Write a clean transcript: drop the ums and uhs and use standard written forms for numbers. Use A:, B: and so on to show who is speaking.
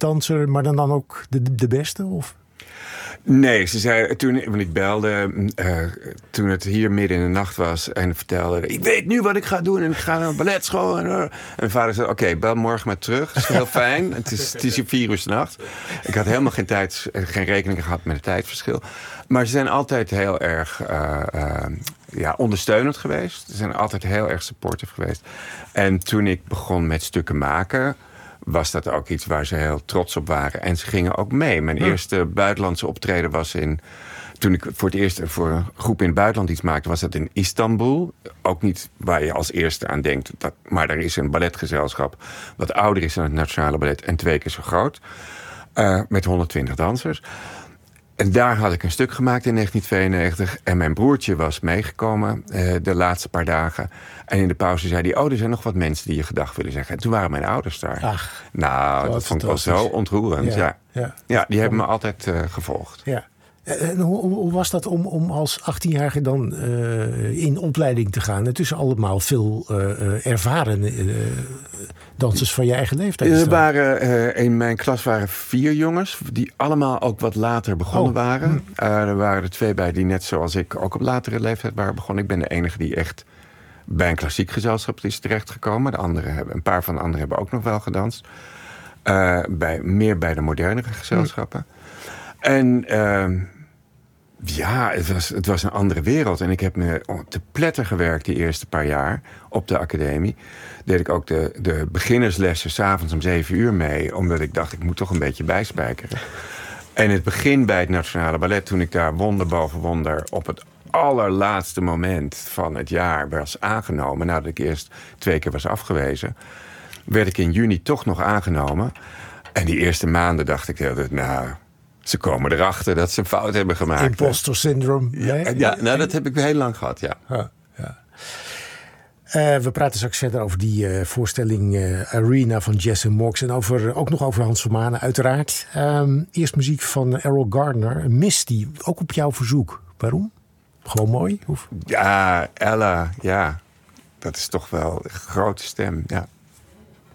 A: balletdanser, maar dan ook de beste? Of?
B: Nee, ze zei toen ik belde, toen het hier midden in de nacht was en vertelde, ik weet nu wat ik ga doen en ik ga naar een balletschool. En mijn vader zei, oké, bel morgen maar terug. Dat is heel fijn. Het is hier 4 uur 's nachts. Ik had helemaal geen rekening gehad met het tijdverschil. Maar ze zijn altijd heel erg ondersteunend geweest. Ze zijn altijd heel erg supportive geweest. En toen ik begon met stukken maken, was dat ook iets waar ze heel trots op waren. En ze gingen ook mee. Mijn eerste buitenlandse optreden was toen ik voor het eerst voor een groep in het buitenland iets maakte, was dat in Istanbul. Ook niet waar je als eerste aan denkt. Maar er is een balletgezelschap wat ouder is dan het Nationale Ballet en 2 keer zo groot. Met 120 dansers. En daar had ik een stuk gemaakt in 1992. En mijn broertje was meegekomen de laatste paar dagen. En in de pauze zei hij, er zijn nog wat mensen die je gedag willen zeggen. En toen waren mijn ouders daar.
A: Ach,
B: dat vond ik wel zo ontroerend. Ja, die hebben me altijd gevolgd.
A: Ja. En hoe was dat om als 18-jarige dan in opleiding te gaan? Het is allemaal veel ervaren dansers van je eigen leeftijd.
B: In mijn klas waren 4 jongens die allemaal ook wat later begonnen waren. Er waren er 2 bij die net zoals ik ook op latere leeftijd waren begonnen. Ik ben de enige die echt bij een klassiek gezelschap is terechtgekomen. Een paar van de anderen hebben ook nog wel gedanst. Meer bij de modernere gezelschappen. En het was een andere wereld. En ik heb me te pletter gewerkt die eerste paar jaar op de academie. Deed ik ook de beginnerslessen 's avonds om 7 uur mee. Omdat ik dacht, ik moet toch een beetje bijspijkeren. En het begin bij het Nationale Ballet, toen ik daar wonder boven wonder op het allerlaatste moment van het jaar was aangenomen, nadat ik eerst 2 keer was afgewezen, werd ik in juni toch nog aangenomen. En die eerste maanden dacht ik, ze komen erachter dat ze een fout hebben gemaakt.
A: Imposter syndrome.
B: Dat heb ik heel lang gehad, ja.
A: We praten straks verder over die voorstelling Arena van Jesse Moggs. En ook nog over Hans Vermanen, uiteraard. Eerst muziek van Errol Gardner, Misty, ook op jouw verzoek. Waarom? Gewoon mooi? Of?
B: Ja, Ella, ja. Dat is toch wel een grote stem, ja.